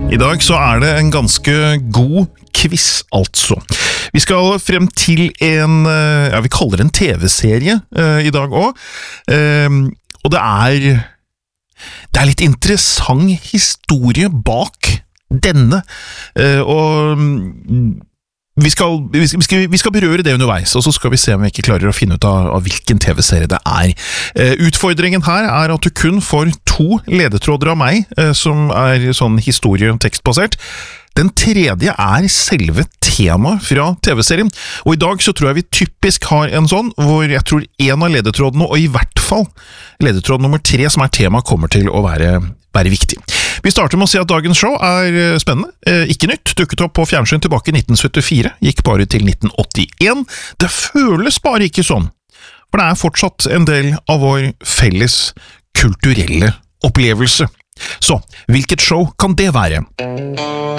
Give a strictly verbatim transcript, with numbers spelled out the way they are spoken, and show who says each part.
Speaker 1: I dag så er det en ganske god quiz, altså. Vi skal frem til en, ja, vi kaller det en tv-serie uh, i dag også. Uh, og det er, det er litt interessant historie bak denne. Uh, og vi skal, vi, skal, vi skal berøre det underveis, og så skal vi se om vi ikke klarer å finne ut av, av hvilken tv-serie det er. Uh, utfordringen her er at du kun får to ledetråder av meg, uh, som er sånn historie- og tekstbasert. Den tredje er selve temaet fra tv-serien, og i dag så tror jeg vi typisk har en sånn, hvor jeg tror en av ledetrådene, og i hvert fall ledetråd nummer tre, som er tema, kommer til å være, være viktig. Vi starter med å si at dagens show er spennende, eh, ikke nytt, dukket opp på fjernsyn tilbake i nitten syttifire, gikk bare til nitten åttien. Det føles bare ikke sånn, for det er fortsatt en del av vår felles kulturelle opplevelse. Så, hvilket show kan det være?